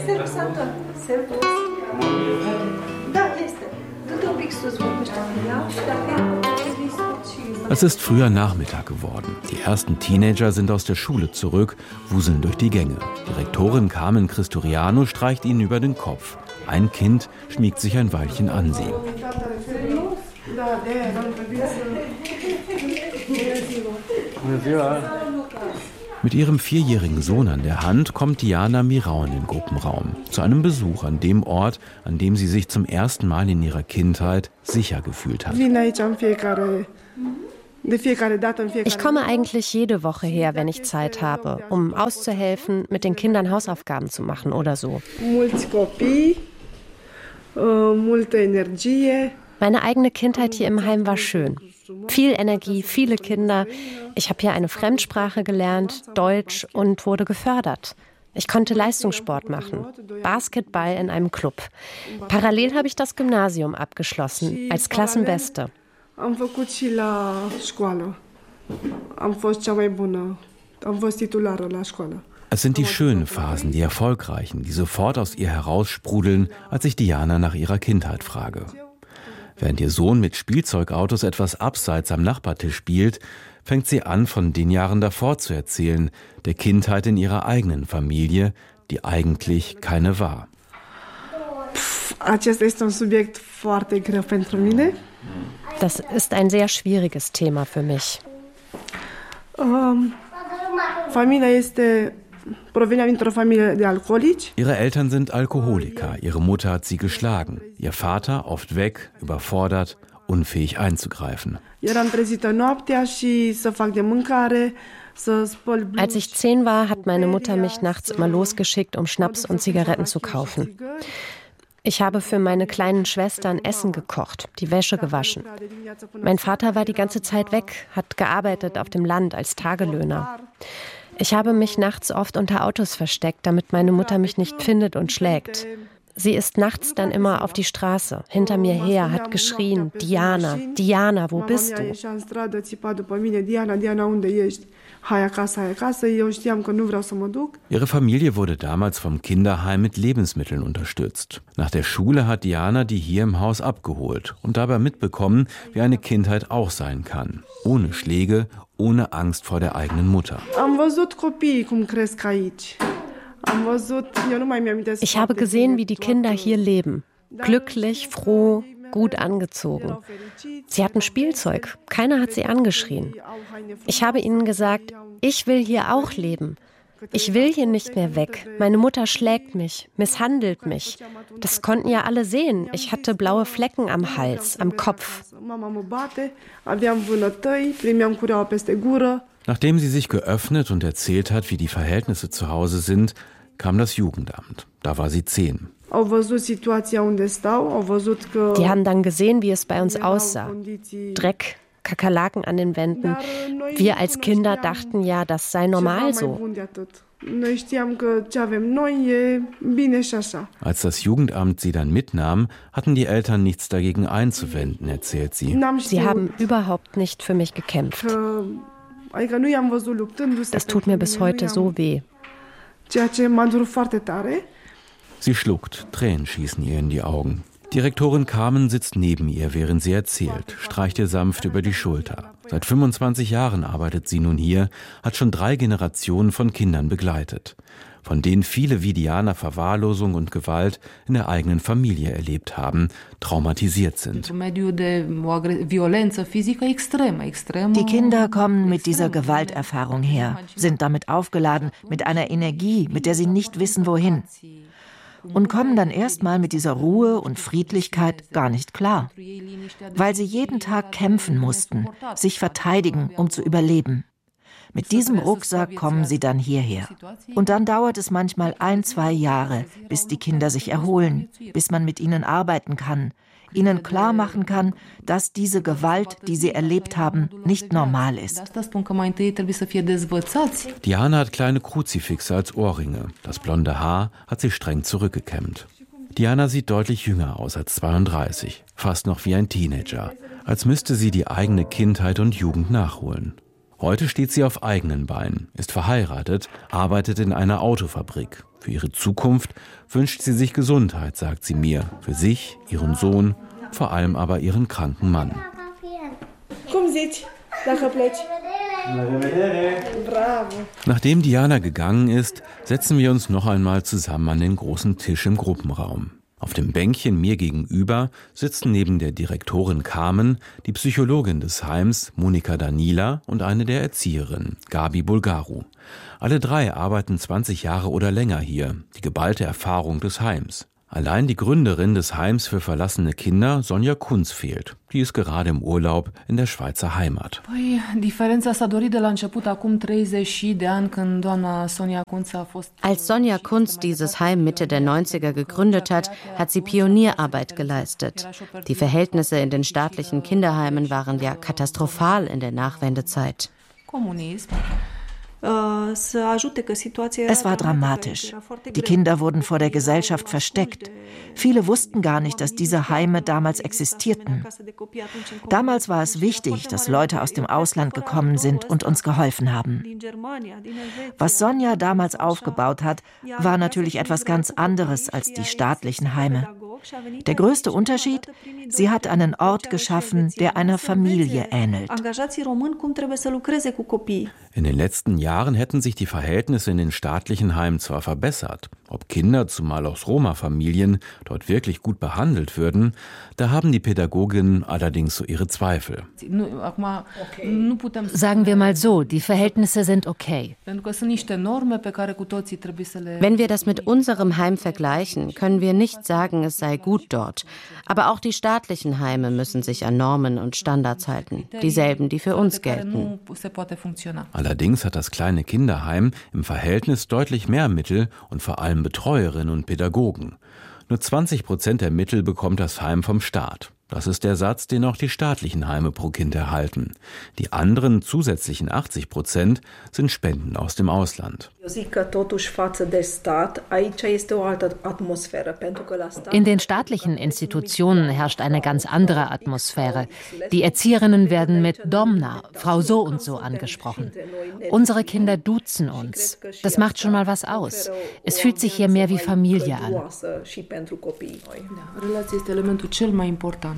Es ist früher Nachmittag geworden. Die ersten Teenager sind aus der Schule zurück, wuseln durch die Gänge. Direktorin Carmen Christoriano streicht ihnen über den Kopf. Ein Kind schmiegt sich ein Weilchen an sie. Mit ihrem 4-jährigen Sohn an der Hand kommt Diana Mirau in den Gruppenraum. Zu einem Besuch an dem Ort, an dem sie sich zum ersten Mal in ihrer Kindheit sicher gefühlt hat. Ich komme eigentlich jede Woche her, wenn ich Zeit habe, um auszuhelfen, mit den Kindern Hausaufgaben zu machen oder so. Meine eigene Kindheit hier im Heim war schön. Viel Energie, viele Kinder. Ich habe hier eine Fremdsprache gelernt, Deutsch, und wurde gefördert. Ich konnte Leistungssport machen, Basketball in einem Club. Parallel habe ich das Gymnasium abgeschlossen, als Klassenbeste. Es sind die schönen Phasen, die erfolgreichen, die sofort aus ihr heraussprudeln, als ich Diana nach ihrer Kindheit frage. Während ihr Sohn mit Spielzeugautos etwas abseits am Nachbartisch spielt, fängt sie an, von den Jahren davor zu erzählen, der Kindheit in ihrer eigenen Familie, die eigentlich keine war. Das ist ein sehr schwieriges Thema für mich. Ihre Eltern sind Alkoholiker, ihre Mutter hat sie geschlagen, ihr Vater oft weg, überfordert, unfähig einzugreifen. Als ich 10 war, hat meine Mutter mich nachts immer losgeschickt, um Schnaps und Zigaretten zu kaufen. Ich habe für meine kleinen Schwestern Essen gekocht, die Wäsche gewaschen. Mein Vater war die ganze Zeit weg, hat gearbeitet auf dem Land als Tagelöhner. Ich habe mich nachts oft unter Autos versteckt, damit meine Mutter mich nicht findet und schlägt. Sie ist nachts dann immer auf die Straße, hinter mir her, hat geschrien, Diana, Diana, wo bist du? Ihre Familie wurde damals vom Kinderheim mit Lebensmitteln unterstützt. Nach der Schule hat Diana die hier im Haus abgeholt und dabei mitbekommen, wie eine Kindheit auch sein kann. Ohne Schläge, ohne Angst vor der eigenen Mutter. Ich habe gesehen, wie die Kinder hier leben. Glücklich, froh, gut angezogen. Sie hatten Spielzeug. Keiner hat sie angeschrien. Ich habe ihnen gesagt, ich will hier auch leben. Ich will hier nicht mehr weg. Meine Mutter schlägt mich, misshandelt mich. Das konnten ja alle sehen. Ich hatte blaue Flecken am Hals, am Kopf. Nachdem sie sich geöffnet und erzählt hat, wie die Verhältnisse zu Hause sind, kam das Jugendamt. Da war sie 10. Die haben dann gesehen, wie es bei uns aussah. Dreck, Kakerlaken an den Wänden. Wir als Kinder dachten ja, das sei normal so. Als das Jugendamt sie dann mitnahm, hatten die Eltern nichts dagegen einzuwenden, erzählt sie. Sie haben überhaupt nicht für mich gekämpft. Das tut mir bis heute so weh. Sie schluckt, Tränen schießen ihr in die Augen. Direktorin Carmen sitzt neben ihr, während sie erzählt, streicht ihr sanft über die Schulter. Seit 25 Jahren arbeitet sie nun hier, hat schon 3 Generationen von Kindern begleitet, von denen viele wie Diana Verwahrlosung und Gewalt in der eigenen Familie erlebt haben, traumatisiert sind. Die Kinder kommen mit dieser Gewalterfahrung her, sind damit aufgeladen, mit einer Energie, mit der sie nicht wissen, wohin. Und kommen dann erstmal mit dieser Ruhe und Friedlichkeit gar nicht klar, weil sie jeden Tag kämpfen mussten, sich verteidigen, um zu überleben. Mit diesem Rucksack kommen sie dann hierher. Und dann dauert es manchmal 1-2 Jahre, bis die Kinder sich erholen, bis man mit ihnen arbeiten kann, ihnen klar machen kann, dass diese Gewalt, die sie erlebt haben, nicht normal ist. Diana hat kleine Kruzifixe als Ohrringe. Das blonde Haar hat sie streng zurückgekämmt. Diana sieht deutlich jünger aus als 32, fast noch wie ein Teenager, als müsste sie die eigene Kindheit und Jugend nachholen. Heute steht sie auf eigenen Beinen, ist verheiratet, arbeitet in einer Autofabrik. Für ihre Zukunft wünscht sie sich Gesundheit, sagt sie mir. Für sich, ihren Sohn, vor allem aber ihren kranken Mann. Nachdem Diana gegangen ist, setzen wir uns noch einmal zusammen an den großen Tisch im Gruppenraum. Auf dem Bänkchen mir gegenüber sitzen neben der Direktorin Carmen die Psychologin des Heims, Monika Danila, und eine der Erzieherinnen, Gabi Bulgaru. Alle drei arbeiten 20 Jahre oder länger hier, die geballte Erfahrung des Heims. Allein die Gründerin des Heims für verlassene Kinder, Sonja Kunz, fehlt. Die ist gerade im Urlaub in der Schweizer Heimat. Als Sonja Kunz dieses Heim Mitte der 90er gegründet hat, hat sie Pionierarbeit geleistet. Die Verhältnisse in den staatlichen Kinderheimen waren ja katastrophal in der Nachwendezeit. Es war dramatisch. Die Kinder wurden vor der Gesellschaft versteckt. Viele wussten gar nicht, dass diese Heime damals existierten. Damals war es wichtig, dass Leute aus dem Ausland gekommen sind und uns geholfen haben. Was Sonja damals aufgebaut hat, war natürlich etwas ganz anderes als die staatlichen Heime. Der größte Unterschied: Sie hat einen Ort geschaffen, der einer Familie ähnelt. In den letzten Jahren hätten sich die Verhältnisse in den staatlichen Heimen zwar verbessert. Ob Kinder, zumal aus Roma-Familien, dort wirklich gut behandelt würden, da haben die Pädagoginnen allerdings so ihre Zweifel. Sagen wir mal so, die Verhältnisse sind okay. Wenn wir das mit unserem Heim vergleichen, können wir nicht sagen, es sei gut dort. Aber auch die staatlichen Heime müssen sich an Normen und Standards halten, dieselben, die für uns gelten. Allerdings hat das kleine Kinderheim im Verhältnis deutlich mehr Mittel und vor allem Betreuerinnen und Pädagogen. Nur 20% der Mittel bekommt das Heim vom Staat. Das ist der Satz, den auch die staatlichen Heime pro Kind erhalten. Die anderen zusätzlichen 80% sind Spenden aus dem Ausland. In den staatlichen Institutionen herrscht eine ganz andere Atmosphäre. Die Erzieherinnen werden mit Domna, Frau so und so, angesprochen. Unsere Kinder duzen uns. Das macht schon mal was aus. Es fühlt sich hier mehr wie Familie an. Relația este elementul cel mai important.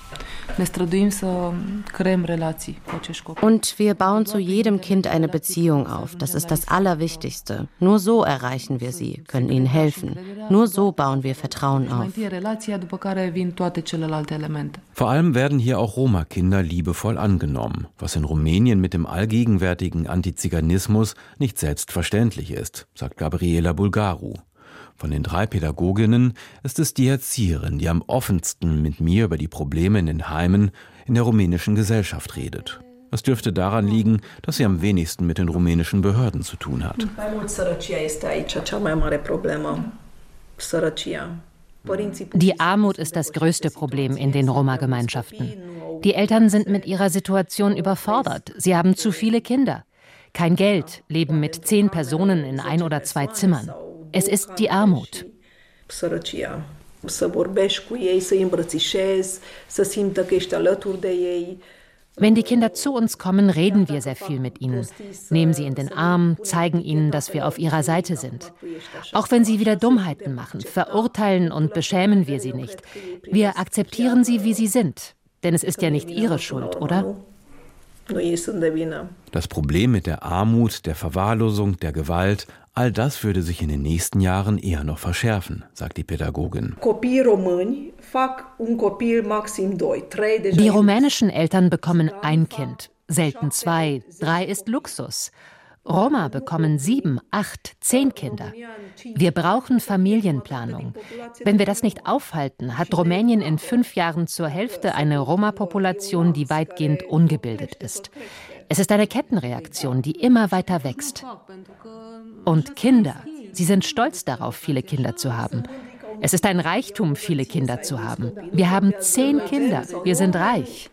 Und wir bauen zu jedem Kind eine Beziehung auf. Das ist das Allerwichtigste. Nur so erreichen wir sie, können ihnen helfen. Nur so bauen wir Vertrauen auf. Vor allem werden hier auch Roma-Kinder liebevoll angenommen, was in Rumänien mit dem allgegenwärtigen Antiziganismus nicht selbstverständlich ist, sagt Gabriela Bulgaru. Von den 3 Pädagoginnen ist es die Erzieherin, die am offensten mit mir über die Probleme in den Heimen in der rumänischen Gesellschaft redet. Es dürfte daran liegen, dass sie am wenigsten mit den rumänischen Behörden zu tun hat. Die Armut ist das größte Problem in den Roma-Gemeinschaften. Die Eltern sind mit ihrer Situation überfordert. Sie haben zu viele Kinder. Kein Geld, leben mit 10 Personen in 1 oder 2 Zimmern. Es ist die Armut. Wenn die Kinder zu uns kommen, reden wir sehr viel mit ihnen, nehmen sie in den Arm, zeigen ihnen, dass wir auf ihrer Seite sind. Auch wenn sie wieder Dummheiten machen, verurteilen und beschämen wir sie nicht. Wir akzeptieren sie, wie sie sind. Denn es ist ja nicht ihre Schuld, oder? Das Problem mit der Armut, der Verwahrlosung, der Gewalt, all das würde sich in den nächsten Jahren eher noch verschärfen, sagt die Pädagogin. Die rumänischen Eltern bekommen 1 Kind, selten 2, 3 ist Luxus. Roma bekommen 7, 8, 10 Kinder. Wir brauchen Familienplanung. Wenn wir das nicht aufhalten, hat Rumänien in 5 Jahren zur Hälfte eine Roma-Population, die weitgehend ungebildet ist. Es ist eine Kettenreaktion, die immer weiter wächst. Und Kinder, sie sind stolz darauf, viele Kinder zu haben. Es ist ein Reichtum, viele Kinder zu haben. Wir haben 10 Kinder, wir sind reich.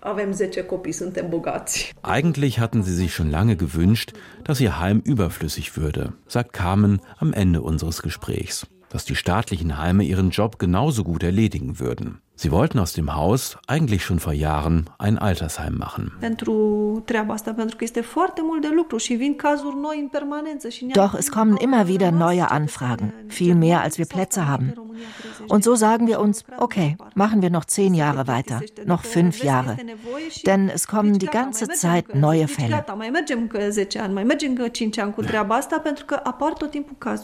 Eigentlich hatten sie sich schon lange gewünscht, dass ihr Heim überflüssig würde, sagt Carmen am Ende unseres Gesprächs. dass die staatlichen Heime ihren Job genauso gut erledigen würden. Sie wollten aus dem Haus eigentlich schon vor Jahren ein Altersheim machen. Doch es kommen immer wieder neue Anfragen, viel mehr als wir Plätze haben. Und so sagen wir uns, okay, machen wir noch 10 Jahre weiter, noch 5 Jahre. Denn es kommen die ganze Zeit neue Fälle.